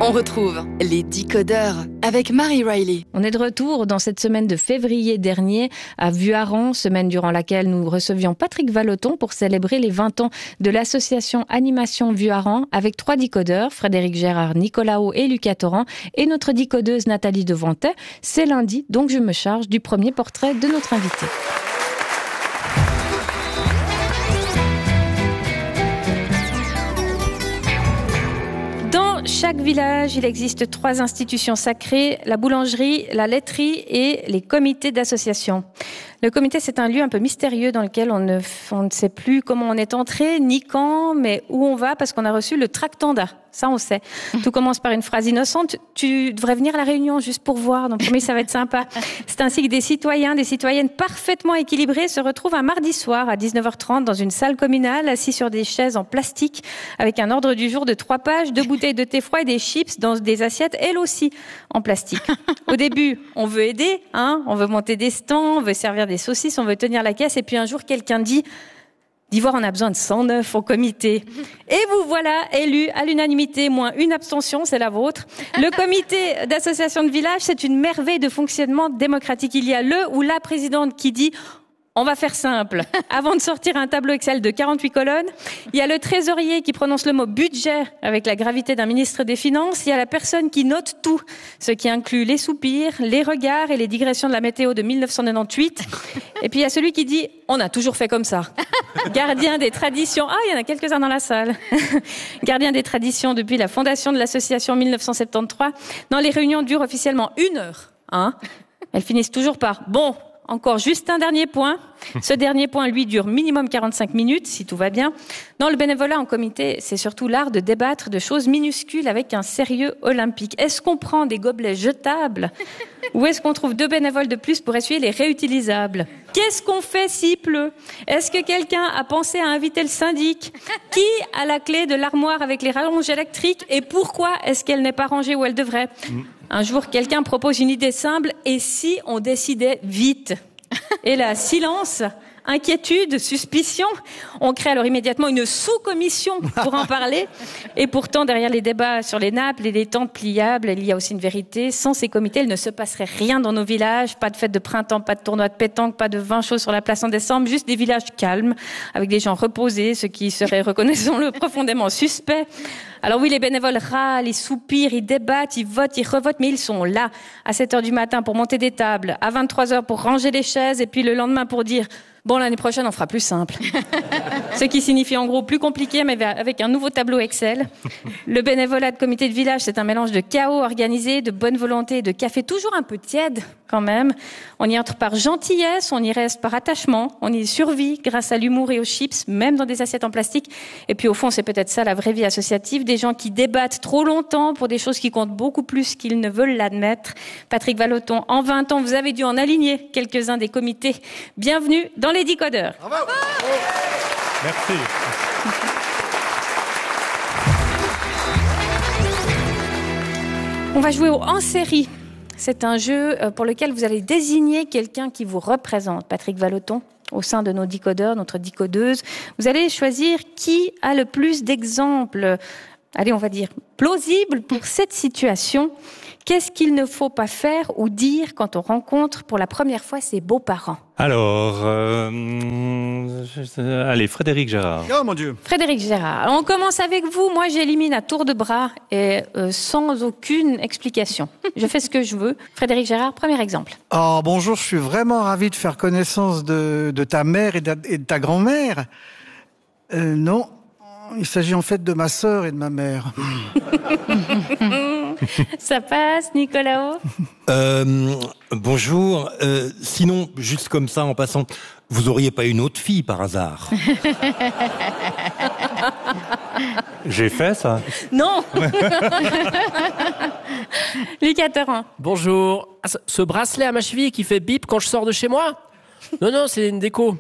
On retrouve les Décodeurs avec Marie Riley. On est de retour dans cette semaine de février dernier à Vuarran, semaine durant laquelle nous recevions Patrick Vallotton pour célébrer les 20 ans de l'association Animation Vuarran avec 3 décodeurs, Frédéric Gérard, Nicolas Haut et Lucas Torrent, et notre décodeuse Nathalie Devantet. C'est lundi, donc je me charge du premier portrait de notre invité. Dans chaque village, il existe 3 institutions sacrées, la boulangerie, la laiterie et les comités d'association. Le comité, c'est un lieu un peu mystérieux dans lequel on ne sait plus comment on est entré, ni quand, mais où on va parce qu'on a reçu le tractanda. Ça, on sait. Tout commence par une phrase innocente. Tu devrais venir à la réunion juste pour voir. Donc, promis, ça va être sympa. C'est ainsi que des citoyens, des citoyennes parfaitement équilibrés se retrouvent un mardi soir à 19h30 dans une salle communale, assis sur des chaises en plastique, avec un ordre du jour de 3 pages, 2 bouteilles de thé froid et des chips dans des assiettes, elles aussi, en plastique. Au début, on veut aider, on veut monter des stands, on veut servir des saucisses, on veut tenir la caisse, et puis un jour, quelqu'un dit... d'Ivoire, on a besoin de 109 au comité. Et vous voilà élu à l'unanimité, moins une abstention, c'est la vôtre. Le comité d'association de village, c'est une merveille de fonctionnement démocratique. Il y a le ou la présidente qui dit... on va faire simple. Avant de sortir un tableau Excel de 48 colonnes, il y a le trésorier qui prononce le mot budget avec la gravité d'un ministre des Finances. Il y a la personne qui note tout, ce qui inclut les soupirs, les regards et les digressions de la météo de 1998. Et puis il y a celui qui dit « on a toujours fait comme ça ». Gardien des traditions. Ah, il y en a quelques-uns dans la salle. Gardien des traditions depuis la fondation de l'association 1973. Non, les réunions durent officiellement 1 heure. Elles finissent toujours par « bon ». Encore juste un dernier point. Ce dernier point, lui, dure minimum 45 minutes, si tout va bien. Dans le bénévolat en comité, c'est surtout l'art de débattre de choses minuscules avec un sérieux olympique. Est-ce qu'on prend des gobelets jetables ou est-ce qu'on trouve 2 bénévoles de plus pour essuyer les réutilisables? Qu'est-ce qu'on fait s'il pleut? Est-ce que quelqu'un a pensé à inviter le syndic? Qui a la clé de l'armoire avec les rallonges électriques et pourquoi est-ce qu'elle n'est pas rangée où elle devrait? Un jour, quelqu'un propose une idée simple, et si on décidait vite? Et là, silence, inquiétude, suspicion. On crée alors immédiatement une sous-commission pour en parler. Et pourtant, derrière les débats sur les nappes et les tentes pliables, il y a aussi une vérité. Sans ces comités, il ne se passerait rien dans nos villages. Pas de fête de printemps, pas de tournoi de pétanque, pas de vin chaud sur la place en décembre. Juste des villages calmes, avec des gens reposés, ce qui serait, reconnaissons-le, profondément suspect. Alors oui, les bénévoles râlent, ils soupirent, ils débattent, ils votent, ils revotent, mais ils sont là à 7h du matin pour monter des tables, à 23h pour ranger les chaises, et puis le lendemain pour dire « bon, l'année prochaine, on fera plus simple ». Ce qui signifie en gros plus compliqué, mais avec un nouveau tableau Excel. Le bénévolat de comité de village, c'est un mélange de chaos organisé, de bonne volonté et de café toujours un peu tiède quand même. On y entre par gentillesse, on y reste par attachement, on y survit grâce à l'humour et aux chips, même dans des assiettes en plastique. Et puis au fond, c'est peut-être ça la vraie vie associative, des gens qui débattent trop longtemps pour des choses qui comptent beaucoup plus qu'ils ne veulent l'admettre. Patrick Vallotton, en 20 ans, vous avez dû en aligner quelques-uns des comités. Bienvenue dans les Décodeurs. Bravo. Merci. On va jouer au en série. C'est un jeu pour lequel vous allez désigner quelqu'un qui vous représente. Patrick Vallotton, au sein de nos décodeurs, notre décodeuse. Vous allez choisir qui a le plus d'exemples, allez, on va dire, plausibles pour cette situation. Qu'est-ce qu'il ne faut pas faire ou dire quand on rencontre pour la première fois ses beaux-parents? Alors, allez, Frédéric Gérard. Oh mon Dieu. Frédéric Gérard. Alors, on commence avec vous. Moi, j'élimine à tour de bras et sans aucune explication. Je fais ce que je veux. Frédéric Gérard, premier exemple. Oh bonjour, je suis vraiment ravi de faire connaissance de ta mère et de ta grand-mère. Non, il s'agit en fait de ma sœur et de ma mère. Ça passe, Nicolas Haut? Bonjour. Sinon, juste comme ça, en passant, vous auriez pas une autre fille par hasard? J'ai fait ça. Non. Lucas Torrent. Bonjour. Ah, ce bracelet à ma cheville qui fait bip quand je sors de chez moi? Non, c'est une déco.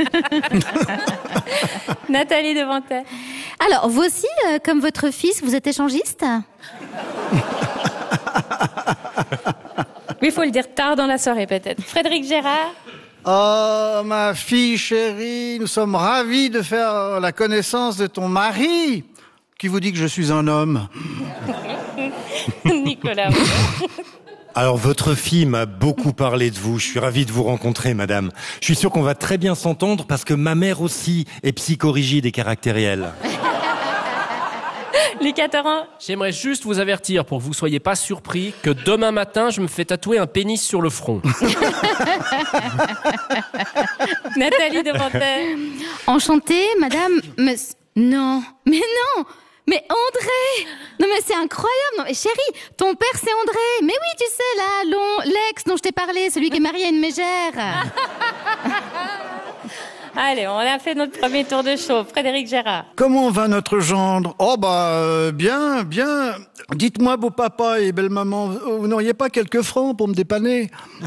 Nathalie Devantet. Alors, vous aussi, comme votre fils, vous êtes échangiste? Oui, il faut le dire tard dans la soirée, peut-être. Frédéric Gérard. Oh, ma fille chérie, nous sommes ravis de faire la connaissance de ton mari, qui vous dit que je suis un homme. Nicolas. Alors, votre fille m'a beaucoup parlé de vous. Je suis ravi de vous rencontrer, madame. Je suis sûr qu'on va très bien s'entendre parce que ma mère aussi est psychorigide et caractérielle. Lucas Torrent. J'aimerais juste vous avertir pour que vous soyez pas surpris que demain matin, je me fais tatouer un pénis sur le front. Nathalie Devantais. Enchantée, madame. Non, mais non. Mais André! Non mais c'est incroyable! Non mais chérie, ton père c'est André! Mais oui, tu sais là, l'ex dont je t'ai parlé, celui qui est marié à une mégère! Allez, on a fait notre premier tour de show. Frédéric Gérard. Comment va notre gendre? Oh bien, bien. Dites-moi, beau papa et belle maman, vous n'auriez pas quelques francs pour me dépanner?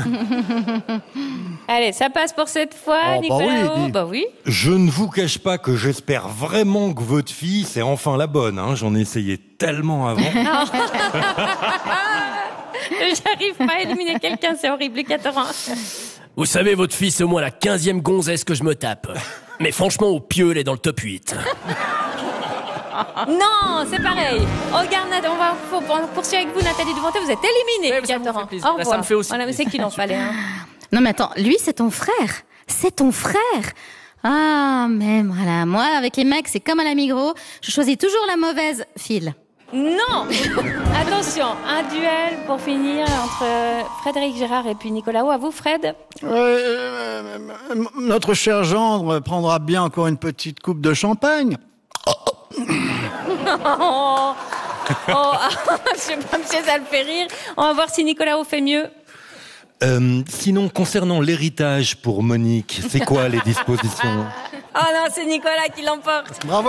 Allez, ça passe pour cette fois, Oh, Nicolas. oui. Bah oui. Je ne vous cache pas que j'espère vraiment que votre fille, c'est enfin la bonne. Hein. J'en ai essayé tellement avant. J'arrive pas à éliminer quelqu'un, c'est horrible. Lucas Torrent. Vous savez, votre fille, c'est au moins la 15e gonzesse que je me tape. Mais franchement, au pieu, elle est dans le top 8. Non, c'est pareil. Regarde, faut poursuivre avec vous, Nathalie Devantais. Vous êtes éliminée, Ouais, Lucas ça me fait Torrent. plaisir. Au Là, revoir. ça me fait aussi Voilà, mais c'est qu'il en fallait. Hein. Non mais attends, lui c'est ton frère! C'est ton frère! Ah, mais voilà, moi avec les mecs c'est comme à la Migros, je choisis toujours la mauvaise file. Non. Attention, un duel pour finir entre Frédéric Gérard et puis Nicolas. À vous, Fred. Notre cher gendre prendra bien encore une petite coupe de champagne. Oh, je sais pas, monsieur, ça le fait rire. On va voir si Nicolas fait mieux. Sinon, concernant l'héritage pour Monique, c'est quoi les dispositions? Oh non, c'est Nicolas qui l'emporte. Bravo!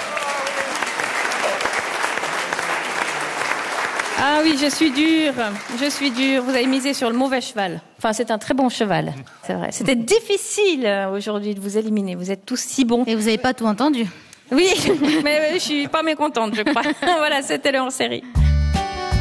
Ah oui, je suis dure. Vous avez misé sur le mauvais cheval. Enfin, c'est un très bon cheval, c'est vrai. C'était difficile aujourd'hui de vous éliminer. Vous êtes tous si bons. Et vous avez pas tout entendu. Oui, mais je suis pas mécontente, je crois. Voilà, c'était le hors-série.